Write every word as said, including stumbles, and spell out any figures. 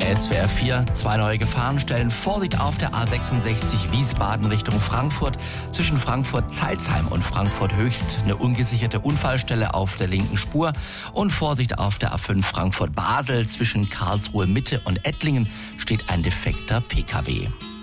S W R vier, zwei neue Gefahrenstellen. Vorsicht auf der A sechsundsechzig Wiesbaden Richtung Frankfurt. Zwischen Frankfurt-Zeilsheim und Frankfurt-Höchst eine ungesicherte Unfallstelle auf der linken Spur. Und Vorsicht auf der A fünf Frankfurt-Basel. Zwischen Karlsruhe Mitte und Ettlingen steht ein defekter P K W.